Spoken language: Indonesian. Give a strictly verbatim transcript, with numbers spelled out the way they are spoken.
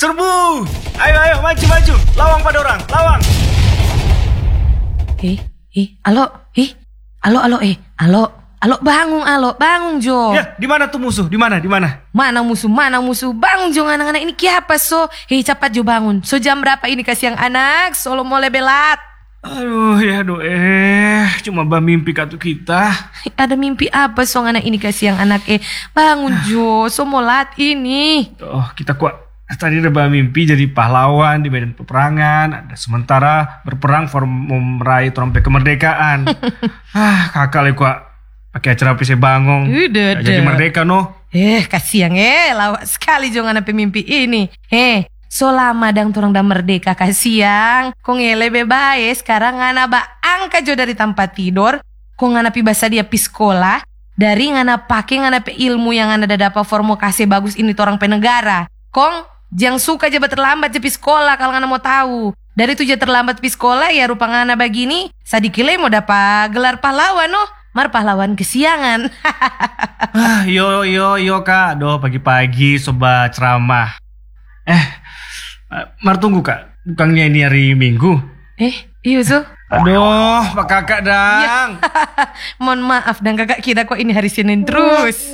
Serbu! Ayo, ayo, maju, maju. Lawang pada orang, lawang. Eh, eh, alo, eh, alo, alo, eh, alo, alo, bangun, alo, bangun Jo. Ya, di mana tuh musuh? Di mana, di mana? Mana musuh, mana musuh, bangun Jo, anak-anak ini kiapa so? Hei, cepat Jo bangun. So jam berapa ini kasih yang anak? Solo mulai belat. Aduh, ya doh, eh, cuma bah mimpi katu kita. Ada mimpi apa so anak ini kasih yang anak eh? Bangun Jo, so molat ini. Oh, kita kuat. Tadi ada bah mimpi jadi pahlawan di medan peperangan. Ada sementara berperang for meraih trompet kemerdekaan. ah, kakak le kuat. Pakai acara P C Bangong. Udah, jadi merdeka no. Eh, kasihan eh, lawak sekali Jo anak pemimpi ini. Eh, so lama dang turang dah merdeka kasihan. Kong ele bebae sekarang ngana ba angka Jo dari tempat tidur. Kong ngana pi basa dia pi sekolah. Dari ngana pakai ngana pe ilmu yang ngana dah dapat formokasi bagus ini torang penegara. Kong jangan suka aja terlambat je pi sekolah kalau ngana mau tahu. Dari tujuh terlambat pi sekolah ya rupa ngana begini. Sadikile mau dapat gelar pahlawan no. Mar pahlawan kesiangan. ah, yo yo yo kak, doh pagi-pagi sobat ceramah. Eh, Mar tunggu kak, bukannya ini hari Minggu? Eh, iya so. Aduh, pak kakak dang. Ya. Mohon maaf dan kakak kita kok ini hari Senin terus.